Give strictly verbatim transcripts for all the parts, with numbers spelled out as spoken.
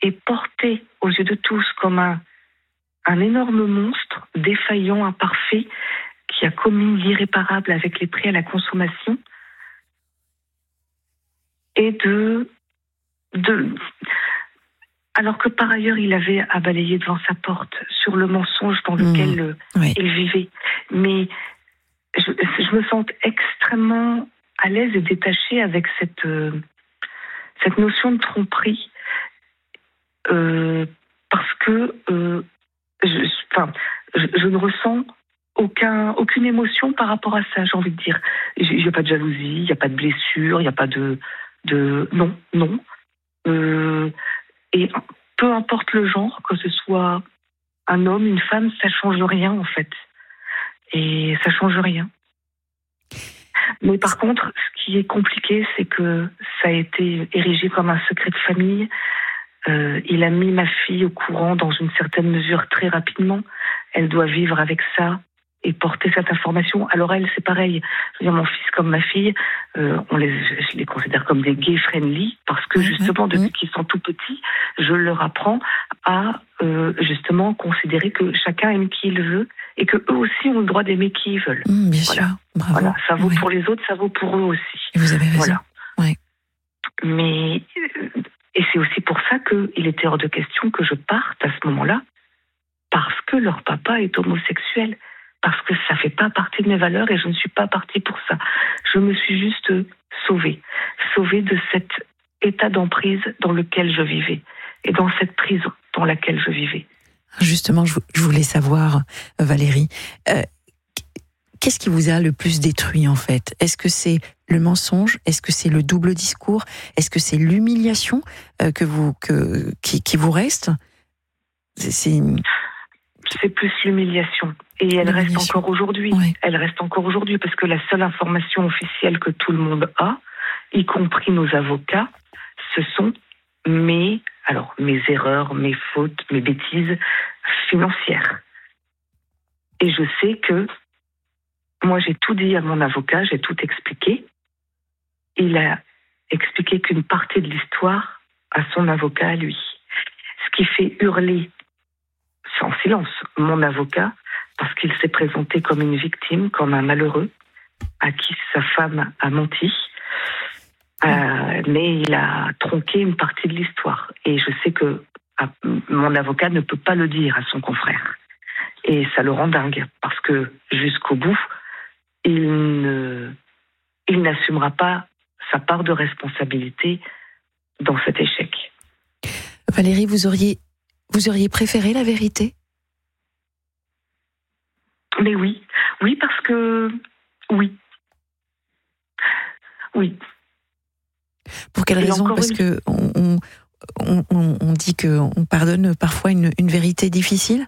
est porté aux yeux de tous comme un, un énorme monstre, défaillant, imparfait, qui a commis l'irréparable avec les prix à la consommation, et de, de... Alors que par ailleurs, il avait à balayer devant sa porte sur le mensonge dans lequel mmh, oui. il vivait. Mais je, je me sens extrêmement à l'aise et détachée avec cette, euh, cette notion de tromperie, euh, parce que euh, je, enfin, je, je ne ressens aucun, aucune émotion par rapport à ça, j'ai envie de dire. Il n'y a pas de jalousie, il n'y a pas de blessure, il n'y a pas de... de non, non. Euh, et peu importe le genre, que ce soit un homme, une femme, ça ne change rien en fait. Et ça ne change rien. Mais par contre, ce qui est compliqué, c'est que ça a été érigé comme un secret de famille. Euh, il a mis ma fille au courant dans une certaine mesure très rapidement. Elle doit vivre avec ça et porter cette information. Alors elle, c'est pareil. Je veux dire, mon fils comme ma fille, euh, on les, je les considère comme des gay friendly parce que justement, depuis qu'ils sont tout petits, je leur apprends à euh, justement considérer que chacun aime qui il veut et que eux aussi ont le droit d'aimer qui ils veulent. Mmh, bien voilà. sûr, bravo. Voilà, ça vaut oui. pour les autres, ça vaut pour eux aussi. Et vous avez raison. Voilà. Oui. Mais et c'est aussi pour ça qu'il était hors de question que je parte à ce moment-là, parce que leur papa est homosexuel. Parce que ça ne fait pas partie de mes valeurs et je ne suis pas partie pour ça. Je me suis juste sauvée. Sauvée de cet état d'emprise dans lequel je vivais. Et dans cette prison dans laquelle je vivais. Justement, je voulais savoir, Valérie, euh, qu'est-ce qui vous a le plus détruit en fait ? Est-ce que c'est le mensonge ? Est-ce que c'est le double discours ? Est-ce que c'est l'humiliation euh, que vous, que, qui, qui vous reste ? c'est, c'est... c'est plus l'humiliation. Et elle reste encore aujourd'hui. Oui. Elle reste encore aujourd'hui parce que la seule information officielle que tout le monde a, y compris nos avocats, ce sont mes, alors, mes erreurs, mes fautes, mes bêtises financières. Et je sais que moi, j'ai tout dit à mon avocat, j'ai tout expliqué. Il a expliqué qu'une partie de l'histoire à son avocat à lui. Ce qui fait hurler en silence mon avocat, parce qu'il s'est présenté comme une victime, comme un malheureux, à qui sa femme a menti, euh, mais il a tronqué une partie de l'histoire. Et je sais que ah, mon avocat ne peut pas le dire à son confrère. Et ça le rend dingue, parce que jusqu'au bout, il, ne, il n'assumera pas sa part de responsabilité dans cet échec. Valérie, vous auriez, vous auriez préféré la vérité ? Mais oui, oui, parce que oui, oui. Pour quelle raison ? Parce une... que on, on, on, on dit que on pardonne parfois une, une vérité difficile.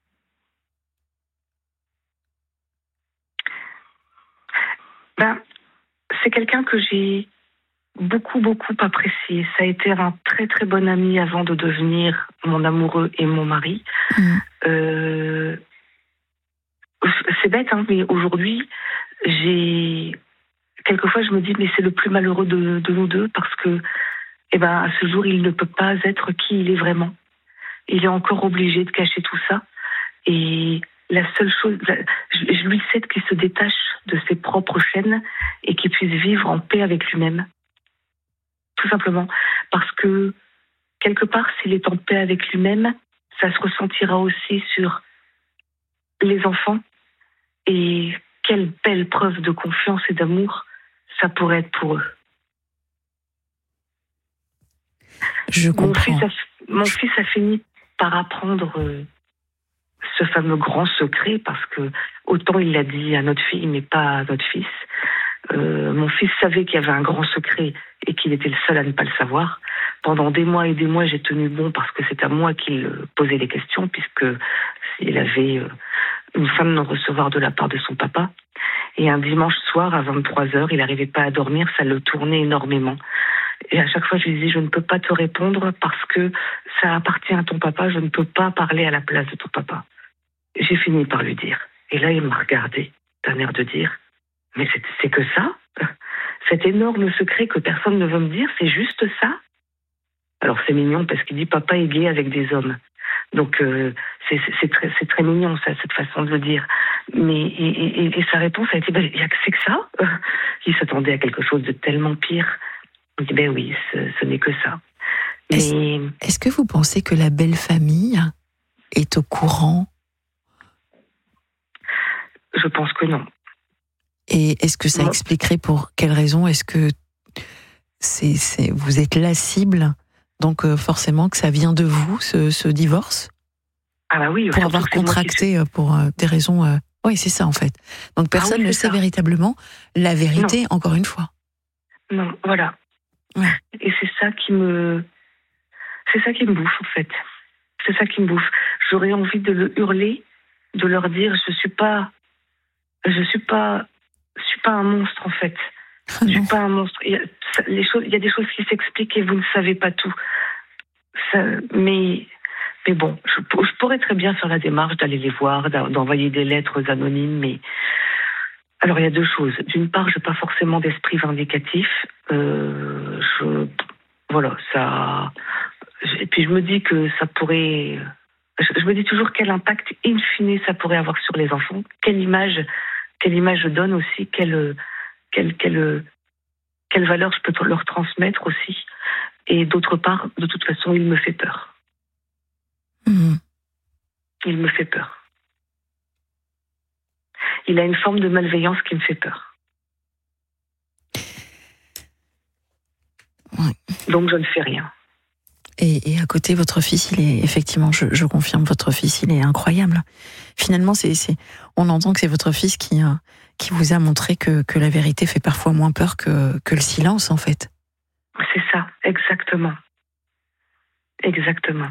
Ben, c'est quelqu'un que j'ai beaucoup, beaucoup apprécié. Ça a été un très, très bon ami avant de devenir mon amoureux et mon mari. Mmh. Euh... C'est bête, hein, mais aujourd'hui, j'ai... Quelquefois, je me dis, mais c'est le plus malheureux de, de nous deux, parce que, eh ben, à ce jour, il ne peut pas être qui il est vraiment. Il est encore obligé de cacher tout ça. Et la seule chose, je, je lui souhaite qu'il se détache de ses propres chaînes et qu'il puisse vivre en paix avec lui-même. Tout simplement. Parce que, quelque part, s'il est en paix avec lui-même, ça se ressentira aussi sur les enfants. Et quelle belle preuve de confiance et d'amour ça pourrait être pour eux. Je comprends. Mon fils a, mon fils a fini par apprendre euh, ce fameux grand secret, parce que autant il l'a dit à notre fille, mais pas à notre fils. Euh, mon fils savait qu'il y avait un grand secret et qu'il était le seul à ne pas le savoir. Pendant des mois et des mois, j'ai tenu bon parce que c'est à moi qu'il posait les questions, puisque s'il avait... Euh, une femme non recevoir de la part de son papa. Et un dimanche soir, à vingt-trois heures, il n'arrivait pas à dormir, ça le tournait énormément. Et à chaque fois, je lui disais, je ne peux pas te répondre parce que ça appartient à ton papa, je ne peux pas parler à la place de ton papa. J'ai fini par lui dire. Et là, il m'a regardé d'un air de dire, mais c'est, c'est que ça ? Cet énorme secret que personne ne veut me dire, c'est juste ça ? Alors c'est mignon parce qu'il dit papa est gay avec des hommes. Donc euh, c'est, c'est, c'est, très, c'est très mignon ça, cette façon de le dire. Mais et, et, et sa réponse a été ben, il y a que c'est que ça. Il s'attendait à quelque chose de tellement pire. Il dit ben oui, ce, ce n'est que ça. Est-ce, Mais... est-ce que vous pensez que la belle famille est au courant? Je pense que non. Et est-ce que ça non. expliquerait pour quelle raison? Est-ce que c'est, c'est, vous êtes la cible, donc euh, forcément que ça vient de vous, ce, ce divorce? Ah bah oui. Pour avoir contracté suis... pour euh, des raisons... Euh... Oui, c'est ça en fait. Donc personne ah oui, ne sait ça. véritablement la vérité, non. Encore une fois. Non, voilà. Ouais. Et c'est ça qui me... C'est ça qui me bouffe en fait. C'est ça qui me bouffe. J'aurais envie de le hurler, de leur dire je suis pas... Je suis pas... Je suis pas un monstre en fait. Ah je suis pas un monstre. Il y a, les choses, il y a des choses qui s'expliquent et vous ne savez pas tout. Ça, mais, mais bon, je, je pourrais très bien faire la démarche d'aller les voir, d'envoyer des lettres anonymes. Mais alors il y a deux choses. D'une part, je n'ai pas forcément d'esprit vindicatif. Euh, je, voilà, ça. Et puis je me dis que ça pourrait. Je, je me dis toujours quel impact in fine ça pourrait avoir sur les enfants. Quelle image, quelle image je donne aussi. Quelle Quelle, quelle, quelle valeur je peux leur transmettre aussi. Et d'autre part, de toute façon, il me fait peur. Mmh. Il me fait peur. Il a une forme de malveillance qui me fait peur. Ouais. Donc je ne fais rien. Et, et à côté, votre fils, il est effectivement, je, je confirme, votre fils, il est incroyable. Finalement, c'est, c'est, on entend que c'est votre fils qui, qui vous a montré que, que la vérité fait parfois moins peur que, que le silence, en fait. C'est ça, exactement. Exactement.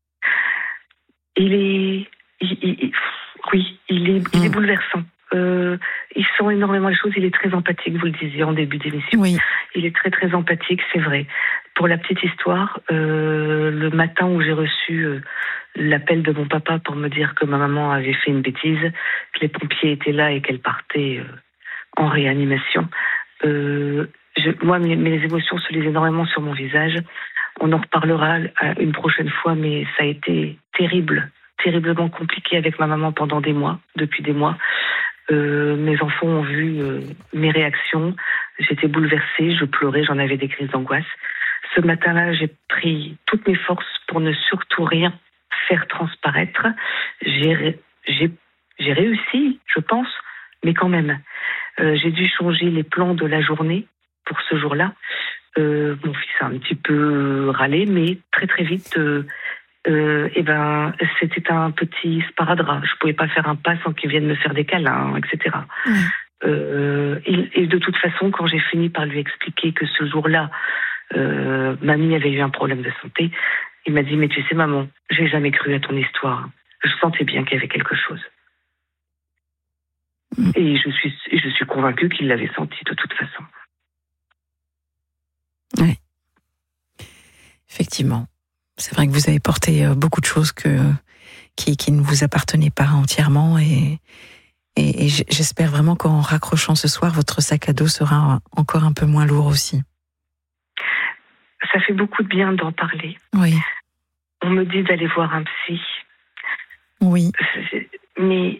Il est, il, il, oui, il est, mmh. il est bouleversant. Euh, il sent énormément les choses. Il est très empathique, vous le disiez en début d'émission. Oui. Il est très très empathique, c'est vrai. Pour la petite histoire, euh, le matin où j'ai reçu euh, l'appel de mon papa pour me dire que ma maman avait fait une bêtise, que les pompiers étaient là et qu'elle partait euh, en réanimation, euh, je, moi mes, mes émotions se lisaient énormément sur mon visage. On en reparlera une prochaine fois, mais ça a été terrible, terriblement compliqué avec ma maman pendant des mois, depuis des mois. Euh, mes enfants ont vu euh, mes réactions. J'étais bouleversée, je pleurais, j'en avais des crises d'angoisse. Ce matin-là, j'ai pris toutes mes forces pour ne surtout rien faire transparaître. J'ai, j'ai, j'ai réussi, je pense, mais quand même. Euh, j'ai dû changer les plans de la journée pour ce jour-là. Euh, mon fils a un petit peu râlé, mais très très vite... Euh, Euh, et ben, c'était un petit sparadrap. Je pouvais pas faire un pas sans qu'il vienne me faire des câlins, et cetera. Mmh. Euh, et, et de toute façon, quand j'ai fini par lui expliquer que ce jour-là, euh, mamie avait eu un problème de santé, il m'a dit, mais tu sais, maman, j'ai jamais cru à ton histoire. Je sentais bien qu'il y avait quelque chose. Mmh. Et je suis, je suis convaincue qu'il l'avait senti de toute façon. Oui. Effectivement. C'est vrai que vous avez porté beaucoup de choses que, qui, qui ne vous appartenaient pas entièrement et, et, et j'espère vraiment qu'en raccrochant ce soir, votre sac à dos sera encore un peu moins lourd aussi. Ça fait beaucoup de bien d'en parler. Oui. On me dit d'aller voir un psy. Oui. Mais...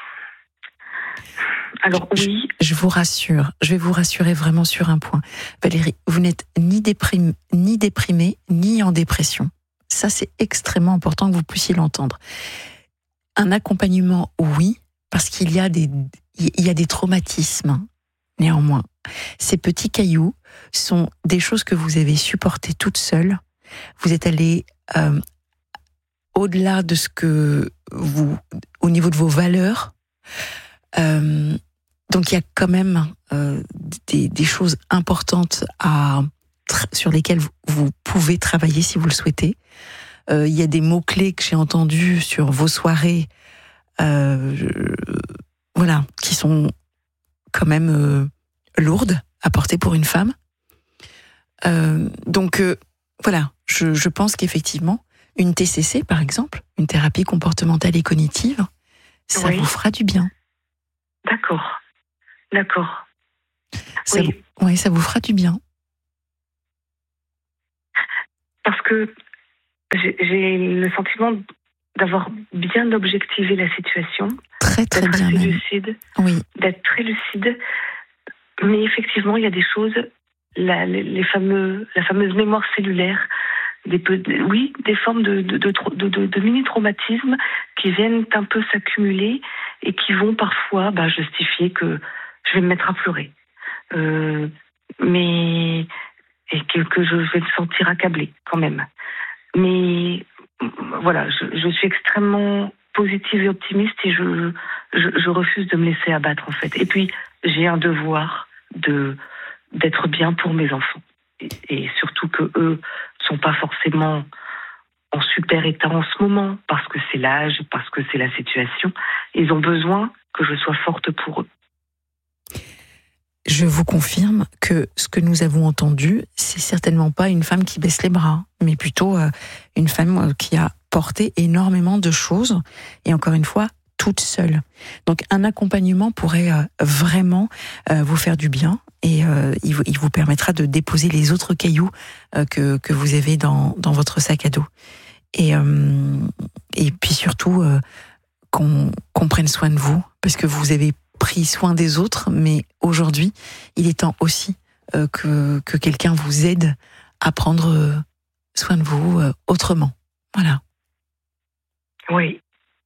Alors oui. Je, je vous rassure, je vais vous rassurer vraiment sur un point. Valérie, vous n'êtes ni déprimée, ni déprimée, ni en dépression. Ça, c'est extrêmement important que vous puissiez l'entendre. Un accompagnement, oui, parce qu'il y a des, il y a des traumatismes, néanmoins. Ces petits cailloux sont des choses que vous avez supportées toutes seules. Vous êtes allée euh, au-delà de ce que vous, au niveau de vos valeurs. Euh, donc, il y a quand même euh, des, des choses importantes à sur lesquels vous, vous pouvez travailler si vous le souhaitez. Euh, il y a des mots-clés que j'ai entendus sur vos soirées, euh, je, voilà, qui sont quand même euh, lourdes à porter pour une femme. Euh, donc, euh, voilà, je, je pense qu'effectivement, une T C C, par exemple, une thérapie comportementale et cognitive, ça oui. vous fera du bien. D'accord, d'accord. Ça oui. Vous, ouais, ça vous fera du bien. parce que j'ai, j'ai le sentiment d'avoir bien objectivé la situation. Très, très d'être bien. assez Même. lucide. Oui. D'être très lucide. Mais effectivement, il y a des choses, la, les, les fameux, la fameuse mémoire cellulaire, des peu, oui, des formes de, de, de, de, de, de mini-traumatismes qui viennent un peu s'accumuler et qui vont parfois bah, justifier que je vais me mettre à pleurer. Euh, mais et que, que je vais me sentir accablée quand même. Mais voilà, je, je suis extrêmement positive et optimiste et je, je, je refuse de me laisser abattre en fait. Et puis j'ai un devoir de d'être bien pour mes enfants et, et surtout que eux sont pas forcément en super état en ce moment parce que c'est l'âge, parce que c'est la situation. Ils ont besoin que je sois forte pour eux. Je vous confirme que ce que nous avons entendu, c'est certainement pas une femme qui baisse les bras, mais plutôt euh, une femme qui a porté énormément de choses, et encore une fois, toute seule. Donc un accompagnement pourrait euh, vraiment euh, vous faire du bien, et euh, il, vous, il vous permettra de déposer les autres cailloux euh, que, que vous avez dans, dans votre sac à dos. Et, euh, et puis surtout, euh, qu'on, qu'on prenne soin de vous, parce que vous avez pris soin des autres, mais aujourd'hui, il est temps aussi euh, que, que quelqu'un vous aide à prendre euh, soin de vous euh, autrement. Voilà. Oui.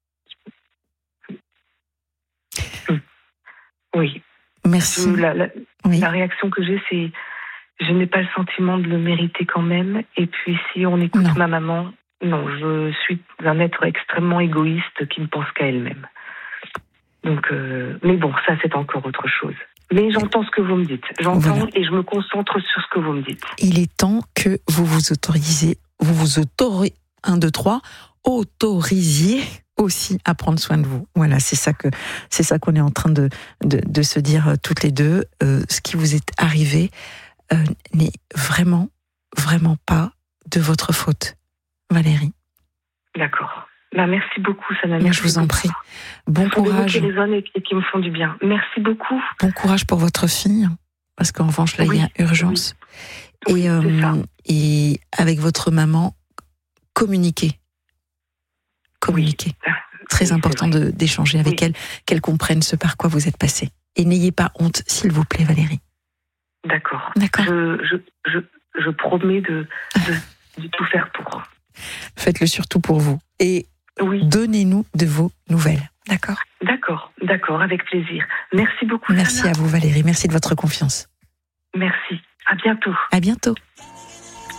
Oui. Merci. La, la, oui. la réaction que j'ai, c'est je n'ai pas le sentiment de le mériter quand même. Et puis, si on écoute non. ma maman, non, je suis un être extrêmement égoïste qui ne pense qu'à elle-même. Donc, euh, mais bon, ça c'est encore autre chose. Mais j'entends ce que vous me dites. J'entends voilà. Et je me concentre sur ce que vous me dites. Il est temps que vous vous autorisez, vous vous autorisez, un, deux, trois, autorisiez aussi à prendre soin de vous. Voilà, c'est ça que c'est ça qu'on est en train de de, de se dire euh, toutes les deux. Euh, ce qui vous est arrivé euh, n'est vraiment vraiment pas de votre faute, Valérie. D'accord. Ben, merci beaucoup, Sana. Moi, je vous en prie. Bon courage. Qui résonnent et qui, qui me font du bien. Merci beaucoup. Bon courage pour votre fille, parce qu'en revanche, là, oui, il y a urgence. Oui. Oui, et, euh, et avec votre maman, communiquez. Communiquez. Oui. Très oui, important de, d'échanger avec oui. elle, qu'elle comprenne ce par quoi vous êtes passé. Et n'ayez pas honte, s'il vous plaît, Valérie. D'accord. D'accord. Je, je, je, je promets de, de, de tout faire pour. Faites-le surtout pour vous. Et oui. Donnez-nous de vos nouvelles. D'accord ? D'accord, d'accord, avec plaisir. Merci beaucoup. Merci Sana. à vous, Valérie. Merci de votre confiance. Merci. À bientôt. À bientôt.